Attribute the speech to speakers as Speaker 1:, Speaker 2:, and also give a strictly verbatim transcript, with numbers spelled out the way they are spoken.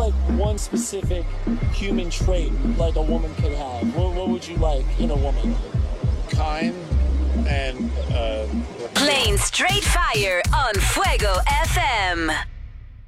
Speaker 1: like one specific human trait like a woman could have? What, what would you like in a woman?
Speaker 2: Kind and uh
Speaker 3: Playing straight fire on Fuego F M.